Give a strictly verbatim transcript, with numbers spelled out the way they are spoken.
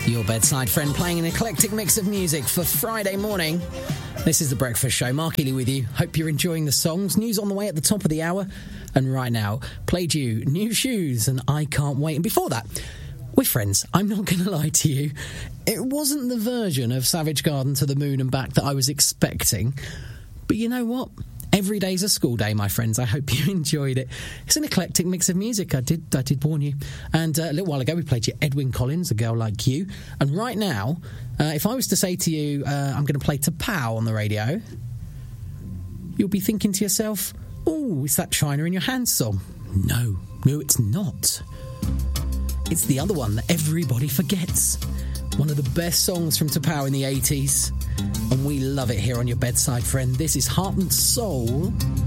Your bedside friend playing an eclectic mix of music for Friday morning. This is The Breakfast Show. Mark Healy with you. Hope you're enjoying the songs. News on the way at the top of the hour. And right now, played you New Shoes and I Can't Wait. And before that, we're friends. I'm not going to lie to you. It wasn't the version of Savage Garden to the Moon and Back that I was expecting. But you know what? Every day's a school day, my friends. I hope you enjoyed it. It's an eclectic mix of music. I did I did warn you. And uh, a little while ago, we played you Edwyn Collins, A Girl Like You. And right now, uh, if I was to say to you, uh, I'm going to play T'Pau on the radio, you'll be thinking to yourself, oh, it's that China in Your Hands song. No, no, it's not. It's the other one that everybody forgets. One of the best songs from T'Pau in the eighties. And we love it here on Your Bedside Friend. This is Heart and Soul